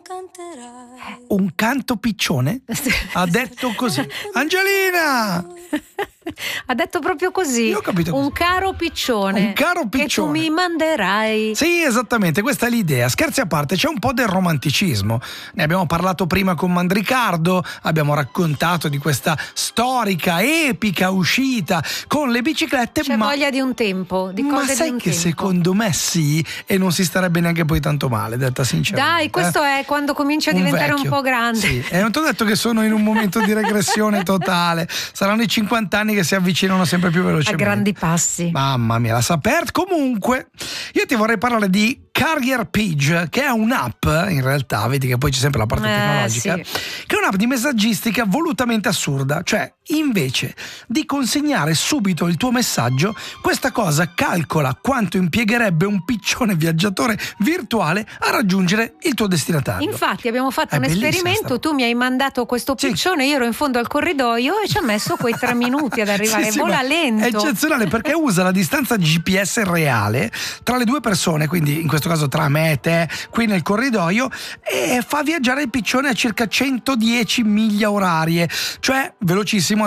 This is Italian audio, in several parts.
Un canto piccione? Ha detto così. Angelina! Ha detto proprio così. Io ho capito un così. caro piccione. Un caro piccione. Che tu mi manderai. Sì, esattamente, questa è l'idea. Scherzi a parte, c'è un po' del romanticismo. Ne abbiamo parlato prima con Mandricardo, abbiamo raccontato di questa storica, epica uscita con le biciclette. C'è voglia di un tempo, di cose ma sai di un che tempo. Secondo me sì, e non si starebbe neanche poi tanto male, detta sinceramente. Dai, questo è quando cominci a diventare un po' grande. Sì, e non ti ho detto che sono in un momento di regressione totale. Saranno i 50 anni che si avvicinano sempre più velocemente. A grandi passi. Mamma mia, la saper. Comunque, io ti vorrei parlare di Carrier Pigeon, che è un'app, in realtà, vedi che poi c'è sempre la parte tecnologica, sì. che è un'app di messaggistica volutamente assurda. Cioè, invece di consegnare subito il tuo messaggio, questa cosa calcola quanto impiegherebbe un piccione viaggiatore virtuale a raggiungere il tuo destinatario. Infatti abbiamo fatto È un esperimento, tu mi hai mandato questo piccione, io ero in fondo al corridoio e ci ha messo quei 3 minuti ad arrivare. Sì, vola lento. È eccezionale perché usa la distanza GPS reale tra le due persone, quindi in questo caso tra me e te qui nel corridoio, e fa viaggiare il piccione a circa 110 miglia orarie, cioè velocissimo, a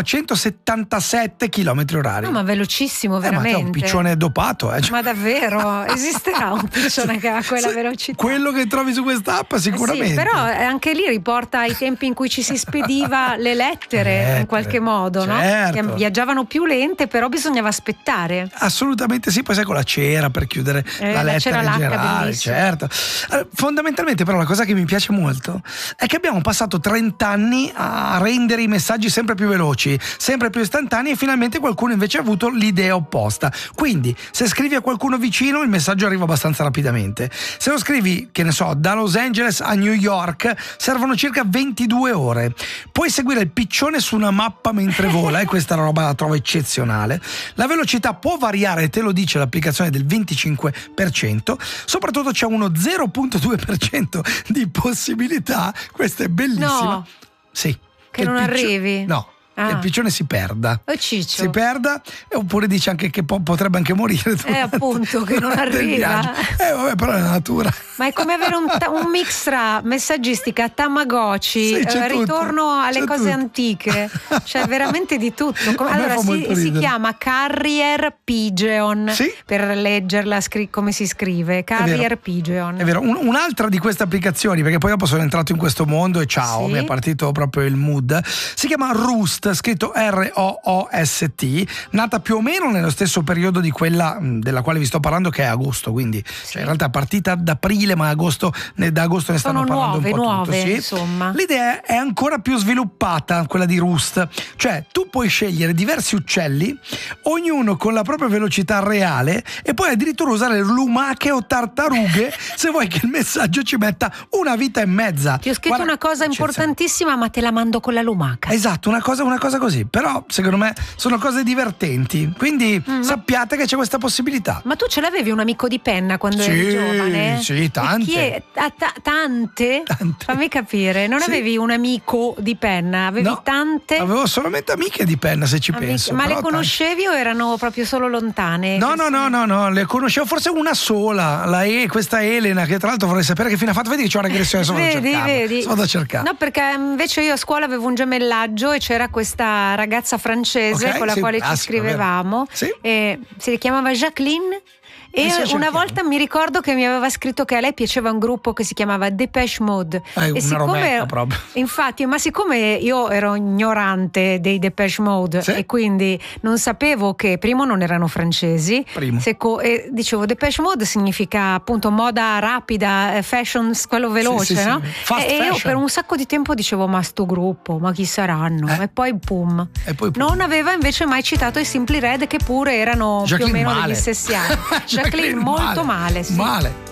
177 km orari. No, ma velocissimo, veramente. Ma è un piccione dopato, cioè. Ma davvero? Esisterà un piccione che ha quella velocità? Quello che trovi su quest'app sicuramente. Sì, però anche lì riporta ai tempi in cui ci si spediva le lettere in qualche modo, certo. No? Che viaggiavano più lente, però bisognava aspettare. Assolutamente sì, poi sai, con la cera per chiudere la lettera in generale, certo. Fondamentalmente però la cosa che mi piace molto è che abbiamo passato 30 anni a rendere i messaggi sempre più veloci, sempre più istantanei, e finalmente qualcuno invece ha avuto l'idea opposta. Quindi se scrivi a qualcuno vicino il messaggio arriva abbastanza rapidamente. Se lo scrivi, che ne so, da Los Angeles a New York servono circa 22 ore. Puoi seguire il piccione su una mappa mentre vola, e questa roba la trovo eccezionale. La velocità può variare, te lo dice l'applicazione, del 25%, soprattutto c'è uno 0,2% di possibilità, questa è bellissima. No. Sì. Che non arrivi? No. Che il piccione si perda. Ciccio. Si perda, oppure dice anche che potrebbe anche morire. Appunto, che non arriva. Vabbè, però è la natura. Ma è come avere un mix tra messaggistica, Tamagotchi, ritorno alle cose antiche, cioè veramente di tutto. Allora si chiama Carrier Pigeon, per leggerla come si scrive, Carrier Pigeon. È vero, un'altra di queste applicazioni, perché poi dopo sono entrato in questo mondo e ciao, mi è partito proprio il mood, si chiama Roost, scritto ROOST, nata più o meno nello stesso periodo di quella della quale vi sto parlando, che è agosto, quindi cioè in realtà è partita ad aprile, ma da agosto ne stanno parlando un po' nuove, tutti. Insomma. L'idea è ancora più sviluppata, quella di Roost, cioè tu puoi scegliere diversi uccelli, ognuno con la propria velocità reale, e poi addirittura usare lumache o tartarughe se vuoi che il messaggio ci metta una vita e mezza. Ti ho scritto una cosa importantissima, ma te la mando con la lumaca. Esatto, una cosa così, però secondo me sono cose divertenti, quindi sappiate che c'è questa possibilità. Ma tu ce l'avevi un amico di penna quando eri giovane? Sì, tante. Tante? Fammi capire, non avevi un amico di penna, avevi tante? Avevo solamente amiche di penna, se ci penso. Ma le conoscevi o erano proprio solo lontane? No, le conoscevo forse una sola, questa Elena, che tra l'altro vorrei sapere che fine ha fatto. Vedi che c'è una regressione, vedi. Vado a cercare. No, perché invece io a scuola avevo un gemellaggio e c'era questa ragazza francese con la quale ci scrivevamo, e si chiamava Jacqueline. E una volta mi ricordo che mi aveva scritto che a lei piaceva un gruppo che si chiamava Depeche Mode. E siccome proprio. Infatti, ma siccome io ero ignorante dei Depeche Mode e quindi non sapevo che primo non erano francesi, e dicevo Depeche Mode significa appunto moda rapida, fashion, quello veloce, no? E io per un sacco di tempo dicevo ma sto gruppo, ma chi saranno? E poi boom. Non aveva invece mai citato i Simply Red, che pure erano più o meno degli stessi anni. Jacqueline molto male, male.